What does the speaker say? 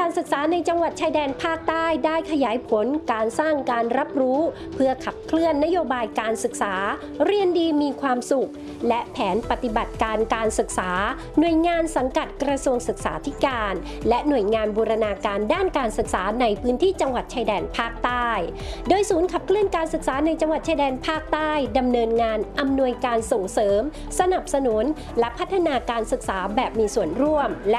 การศึกษาในจังหวัดชายแดนภาคใต้ได้ขยายผลการสร้างการรับรู้เพื่อขับเคลื่อนนโยบายการศึกษาเรียนดีมีความสุขและแผนปฏิบัติการการศึกษาหน่วยงานสังกัดกระทรวงศึกษาธิการและหน่วยงานบูรณาการด้านการศึกษาในพื้นที่จังหวัดชายแดนภาคใต้โดยศูนย์ขับเคลื่อนการศึกษาในจังหวัดชายแดนภาคใต้ดำเนินงานอำนวยการส่งเสริมสนับสนุนและพัฒนาการศึกษาแบบมีส่วนร่วมและ